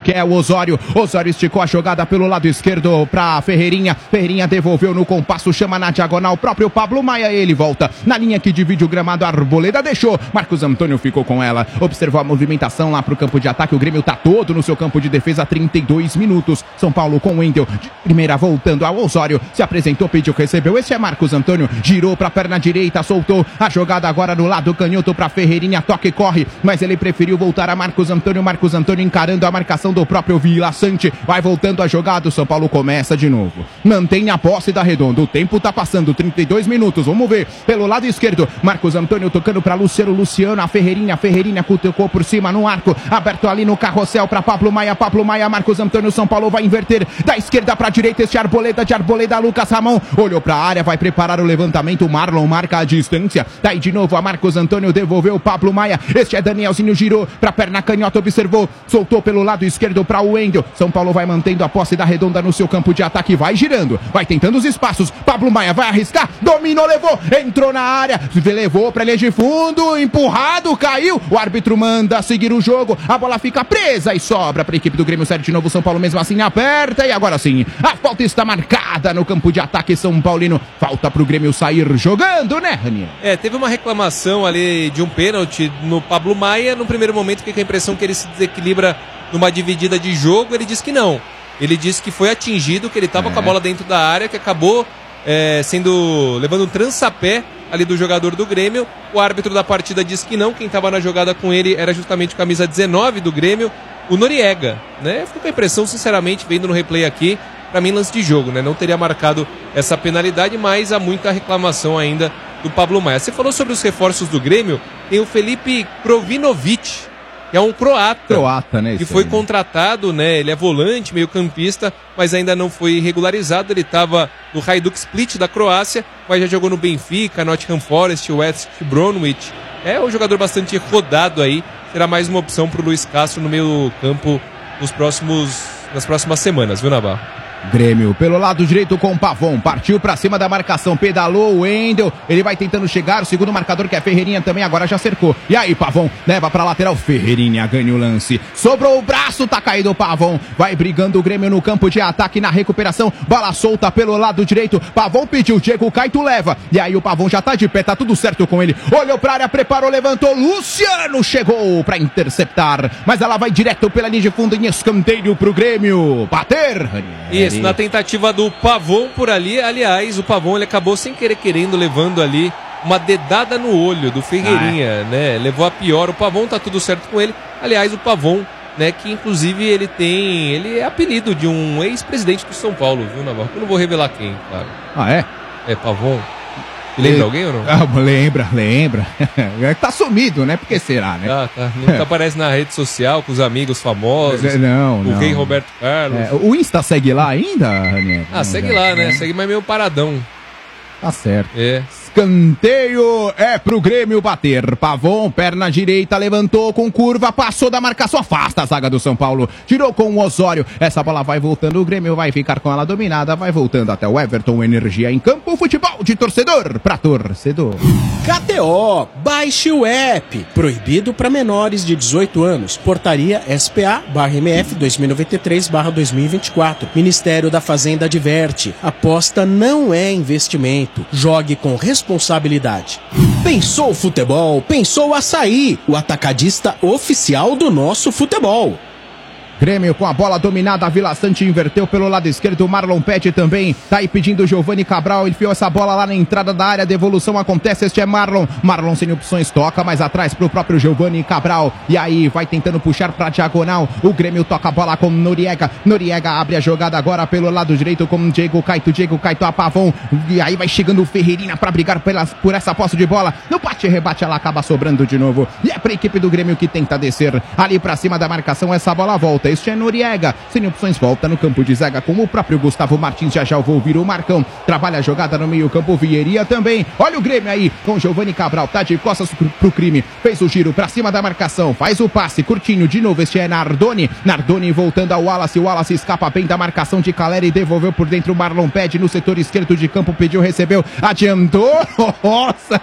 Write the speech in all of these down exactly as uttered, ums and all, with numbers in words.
que é o Osório. Osório esticou a jogada pelo lado esquerdo pra Ferreirinha. Ferreirinha devolveu no compasso, chama na diagonal. O próprio Pablo Maia, ele volta na linha que divide o gramado. Arboleda deixou. Marcos Antônio ficou com ela. Observou a movimentação lá pro campo de ataque. O Grêmio tá todo no seu campo de defesa. trinta e dois minutos. São Paulo com o Wendel. De primeira voltando ao Osório. Se apresentou, pediu, recebeu. Esse é Marcos Antônio. Girou pra perna direita, soltou a jogada agora no lado canhoto pra Ferreirinha. Toca e corre. Mas ele preferiu voltar a Marcos Antônio. Marcos Antônio encarando a marcação do próprio Vila Sante. Vai voltando a jogada. O São Paulo começa de novo. Mantém a posse da Redonda. O tempo tá passando. trinta e dois minutos. Vamos ver. Pelo lado esquerdo. Marcos Antônio tocando pra Luciano. Luciano. A Ferreirinha. Ferreirinha cutucou por cima no arco. Aberto ali no carrossel pra Pablo Maia. Pablo Maia. Marcos Antônio. São Paulo vai inverter. Da esquerda pra direita. Este Arboleda. De Arboleda. Lucas Ramon. Olhou pra área. Vai preparar o levantamento. Marlon marca a distância. Daí de novo a Marcos Antônio. Devolveu o Pablo Maia. Este é Danielzinho. Girou pra perna canhota. Observou. Soltou pelo lado esquerdo pra Wendel. São Paulo vai mantendo a posse da Redonda no seu campo de ataque. Vai girando. Vai tentando os espaços. Pablo Maia vai arriscar. Dominou, levou. Entrou na área. Levou pra linha de fundo. Empurrado. Caiu. O árbitro manda seguir o jogo. A bola fica presa e sobra pra equipe do Grêmio. Sério de novo. São Paulo mesmo assim aperta. E agora sim. A falta está marcada no campo de ataque São Paulino. Falta pro Grêmio sair jogando, né, Raniel? É, teve uma reclamação ali de um pênalti no Pablo Maia. No primeiro momento fiquei com a impressão que ele se desequilibra numa dividida de jogo. Ele disse que não. Ele disse que foi atingido, que ele estava é. com a bola dentro da área, que acabou é, sendo levando um trançapé ali do jogador do Grêmio. O árbitro da partida disse que não. Quem estava na jogada com ele era justamente o camisa dezenove do Grêmio, o Noriega, né? Fico com a impressão, sinceramente, vendo no replay aqui, para mim lance de jogo, né? Não teria marcado essa penalidade, mas há muita reclamação ainda do Pablo Maia. Você falou sobre os reforços do Grêmio, tem o Felipe Krovinovic, que é um croata, croata né, que foi aí, contratado, né? Ele é volante, meio campista, mas ainda não foi regularizado. Ele estava no Hajduk Split da Croácia, mas já jogou no Benfica, Nottingham Forest, West Bromwich. É um jogador bastante rodado aí. Será mais uma opção para o Luiz Castro no meio campo nos próximos, nas próximas semanas, viu, Navarro? Grêmio pelo lado direito com o Pavon, partiu pra cima da marcação, pedalou o Wendel, ele vai tentando chegar, o segundo marcador que é Ferreirinha também agora já cercou, e aí Pavon leva pra lateral, Ferreirinha ganha o lance, sobrou o braço, tá caído o Pavon, vai brigando o Grêmio no campo de ataque, na recuperação, bola solta pelo lado direito, Pavon pediu, Diego Caito leva, e aí o Pavon já tá de pé, tá tudo certo com ele, olhou pra área, preparou, levantou, Luciano chegou pra interceptar, mas ela vai direto pela linha de fundo em escanteio pro Grêmio, bater, Ranieri. Isso, na tentativa do Pavon por ali, aliás, o Pavon ele acabou sem querer querendo, levando ali uma dedada no olho do Ferreirinha, ah, é. né? Levou a pior, o Pavon tá tudo certo com ele. Aliás, o Pavon, né, que inclusive ele tem, ele é apelido de um ex-presidente do São Paulo, viu, Navarro? Eu não vou revelar quem, claro. Ah, é? É, Pavon. Lembra alguém ou não? Ah, lembra, lembra. Tá sumido, né? Por que será, né? Ah, tá. Nunca aparece na rede social com os amigos famosos. Não, o não. O rei Roberto Carlos. É, o Insta segue lá ainda, Ranieri? Ah, segue lá, né? Segue, mas meio paradão. Tá certo. É. Escanteio é pro Grêmio bater. Pavon, perna direita, levantou com curva, passou da marcação, afasta a zaga do São Paulo, tirou com o Osório. Essa bola vai voltando, o Grêmio vai ficar com ela dominada, vai voltando até o Everton, Energia em campo, futebol de torcedor pra torcedor. K T O, baixe o app. Proibido para menores de dezoito anos. Portaria S P A barra M F dois mil e noventa e três barra dois mil e vinte e quatro. Ministério da Fazenda adverte. Aposta não é investimento. Jogue com responsabilidade. Pensou futebol? Pensou Açaí, o atacadista oficial do nosso futebol. Grêmio com a bola dominada, a Vila Sante inverteu pelo lado esquerdo, o Marlon pede também, tá aí pedindo o Giovani Cabral, enfiou essa bola lá na entrada da área, devolução acontece, este é Marlon, Marlon sem opções, toca mais atrás pro próprio Giovani Cabral, e aí vai tentando puxar pra diagonal, o Grêmio toca a bola com Noriega, Noriega abre a jogada agora pelo lado direito com Diego Caito, Diego Caito a Pavon, e aí vai chegando o Ferreirinha pra brigar pelas, por essa posse de bola, no bate e rebate ela acaba sobrando de novo, e é pra equipe do Grêmio que tenta descer, ali pra cima da marcação, essa bola volta, este é Noriega, sem opções, volta no campo de zaga com o próprio Gustavo Martins, já já vou ouvir o Marcão, trabalha a jogada no meio campo, Vieria também, olha o Grêmio aí, com Giovani Cabral, tá de costas pro crime, fez o giro pra cima da marcação, faz o passe, curtinho, de novo este é Nardoni, Nardoni voltando ao Wallace, o Wallace escapa bem da marcação de Caleri e devolveu por dentro o Marlon pede no setor esquerdo de campo, pediu, recebeu, adiantou, nossa!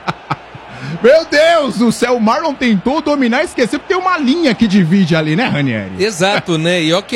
Meu Deus do céu, o Marlon tentou dominar, esqueceu que tem uma linha que divide ali, né, Ranieri? Exato, né? E ó,